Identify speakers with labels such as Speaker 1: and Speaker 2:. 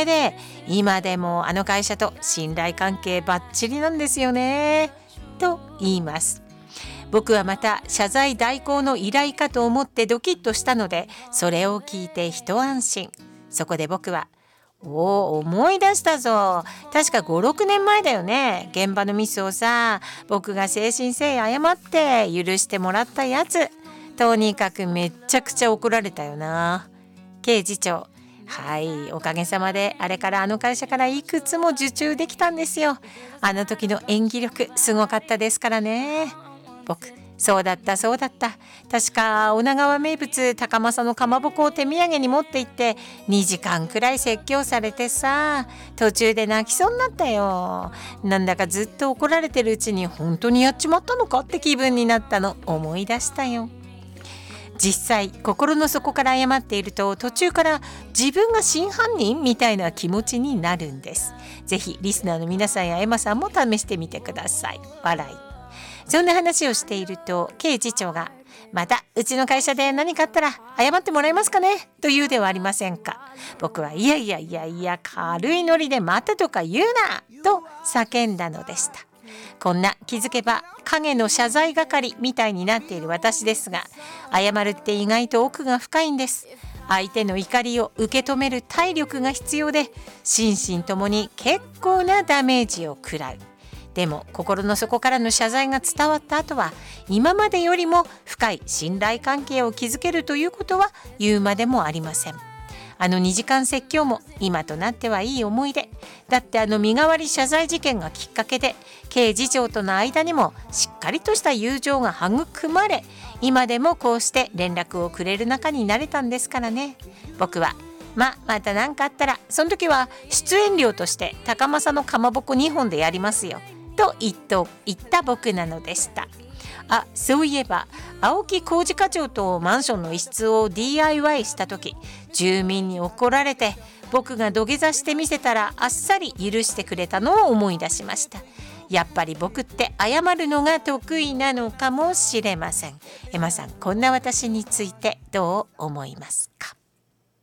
Speaker 1: げで今でもあの会社と信頼関係バッチリなんですよねと言います。僕はまた謝罪代行の依頼かと思ってドキッとしたので、それを聞いて一安心。そこで僕は思い出したぞ。確か5、6年前だよね。現場のミスをさ、僕が誠心誠意謝って許してもらったやつ。とにかくめっちゃくちゃ怒られたよな。K次長。はい、おかげさまであれからあの会社からいくつも受注できたんですよ。あの時の演技力すごかったですからね。僕、そうだった。確か女川名物高政のかまぼこを手土産に持って行って2時間くらい説教されてさ、途中で泣きそうになったよ。なんだかずっと怒られてるうちに本当にやっちまったのかって気分になったの思い出したよ。実際心の底から謝っていると途中から自分が真犯人みたいな気持ちになるんです。ぜひリスナーの皆さんやエマさんも試してみてください。笑い。そんな話をしていると K 次長がまたうちの会社で何かあったら謝ってもらえますかねと言うではありませんか。僕はいや軽いノリで待てとか言うなと叫んだのでした。こんな気づけば影の謝罪係みたいになっている私ですが、謝るって意外と奥が深いんです。相手の怒りを受け止める体力が必要で、心身ともに結構なダメージを食らう。でも心の底からの謝罪が伝わった後は今までよりも深い信頼関係を築けるということは言うまでもありません。あの2時間説教も今となってはいい思い出だって。あの身代わり謝罪事件がきっかけで K 次長との間にもしっかりとした友情が育まれ、今でもこうして連絡をくれる仲になれたんですからね。僕はまた何かあったらその時は出演料として高政のかまぼこ2本でやりますよと言った僕なのでした。そういえば青木工事課長とマンションの一室を DIY した時、住民に怒られて僕が土下座してみせたらあっさり許してくれたのを思い出しました。やっぱり僕って謝るのが得意なのかもしれません。エマさん、こんな私についてどう思いますか？